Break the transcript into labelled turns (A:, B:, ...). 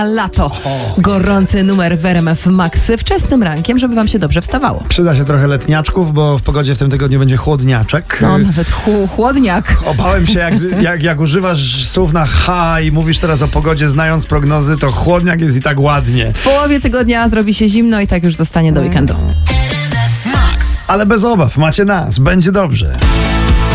A: Lato. Gorący numer w RMF Max wczesnym rankiem, żeby wam się dobrze wstawało.
B: Przyda się trochę letniaczków, bo w pogodzie w tym tygodniu będzie chłodniaczek.
A: No, nawet chłodniak.
B: Obałem się, jak używasz słów na H i mówisz teraz o pogodzie, znając prognozy, to chłodniak jest i tak ładnie.
A: W połowie tygodnia zrobi się zimno i tak już zostanie do weekendu.
B: Ale bez obaw, macie nas, będzie dobrze.